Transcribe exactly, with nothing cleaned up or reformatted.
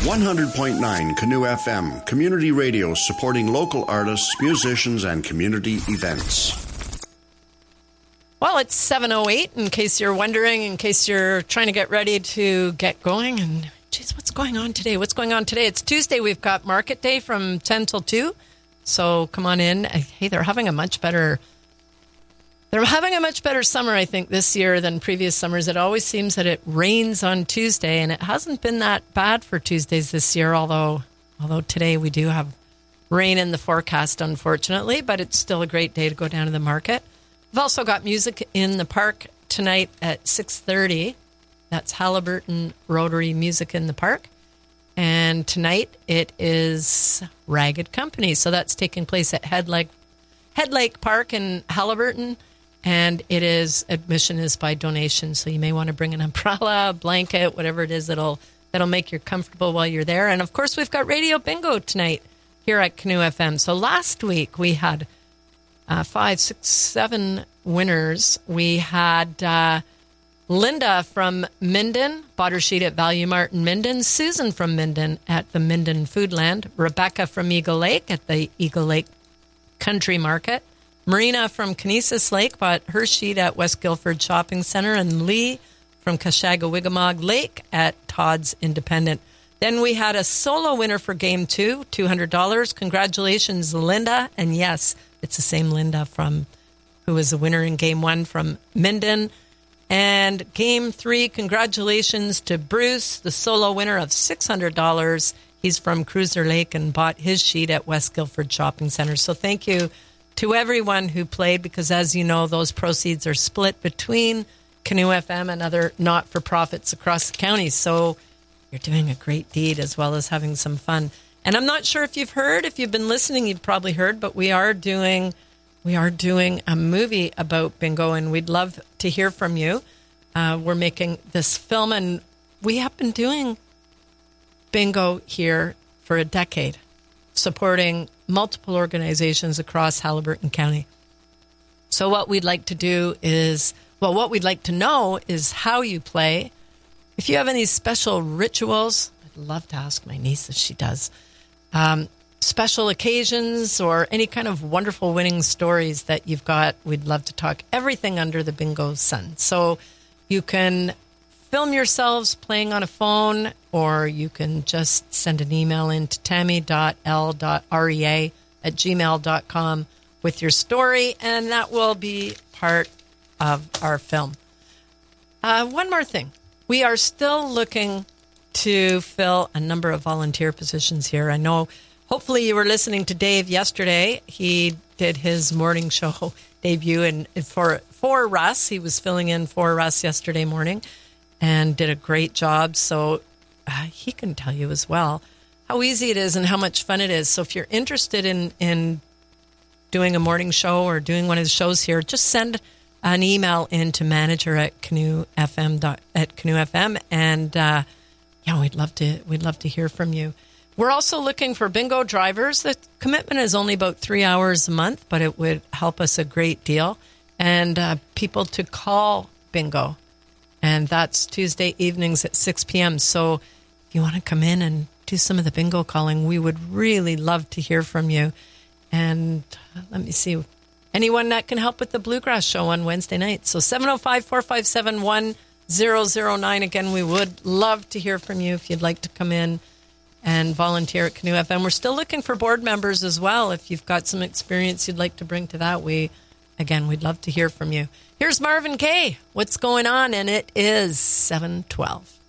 one hundred point nine Canoe F M, community radio supporting local artists, musicians, and community events. Well, it's seven oh eight, in case you're wondering, in case you're trying to get ready to get going. And, geez, what's going on today? What's going on today? It's Tuesday. We've got Market Day from ten till two. So come on in. Hey, they're having a much better... They're having a much better summer, I think, this year than previous summers. It always seems that it rains on Tuesday, and it hasn't been that bad for Tuesdays this year, although although today we do have rain in the forecast, unfortunately, but it's still a great day to go down to the market. We've also got music in the park tonight at six thirty. That's Haliburton Rotary Music in the Park. And tonight it is Ragged Company. So that's taking place at Head Lake, Head Lake Park in Haliburton. And it is, admission is by donation, so you may want to bring an umbrella, a blanket, whatever it is that'll that'll make you comfortable while you're there. And, of course, we've got Radio Bingo tonight here at Canoe F M. So last week we had uh, five, six, seven winners. We had uh, Linda from Minden, bought her sheet at Value Mart in Minden. Susan from Minden at the Minden Foodland. Rebecca from Eagle Lake at the Eagle Lake Country Market. Marina from Canisius Lake bought her sheet at West Guilford Shopping Centre, and Lee from Kashaga-Wigamog Lake at Todd's Independent. Then we had a solo winner for Game two, two hundred dollars. Congratulations, Linda. And yes, it's the same Linda from who was the winner in Game one from Minden. And Game three, congratulations to Bruce, the solo winner of six hundred dollars. He's from Cruiser Lake and bought his sheet at West Guilford Shopping Centre. So thank you to everyone who played, because as you know, those proceeds are split between Canoe F M and other not-for-profits across the county. So you're doing a great deed as well as having some fun. And I'm not sure if you've heard, if you've been listening, you've probably heard, but we are doing we are doing a movie about bingo, and we'd love to hear from you. Uh, we're making this film, and we have been doing bingo here for a decade, supporting multiple organizations across Haliburton County. So what we'd like to do is, well, what we'd like to know is how you play. If you have any special rituals, I'd love to ask my niece if she does, um, special occasions or any kind of wonderful winning stories that you've got, we'd love to talk everything under the bingo sun. So you can film yourselves playing on a phone, or you can just send an email in to tammy dot l dot rea at gmail dot com with your story, and that will be part of our film. Uh, one more thing. We are still looking to fill a number of volunteer positions here. I know, hopefully you were listening to Dave yesterday. He did his morning show debut, and for, for Russ, he was filling in for Russ yesterday morning, and did a great job. So uh, he can tell you as well how easy it is and how much fun it is. So if you're interested in, in doing a morning show or doing one of the shows here, just send an email in to manager at Canoe F M at Canoe F M, and uh, yeah, we'd love to we'd love to hear from you. We're also looking for bingo drivers. The commitment is only about three hours a month, but it would help us a great deal. And uh, people to call bingo. And that's Tuesday evenings at six p.m. So if you want to come in and do some of the bingo calling, we would really love to hear from you. And uh, let me see, anyone that can help with the Bluegrass Show on Wednesday night. So seven oh five, four five seven, one oh oh nine. Again, we would love to hear from you if you'd like to come in and volunteer at Canoe F M. We're still looking for board members as well. If you've got some experience you'd like to bring to that, we, again, we'd love to hear from you. Here's Marvin Gaye. What's going on? And it is seven twelve.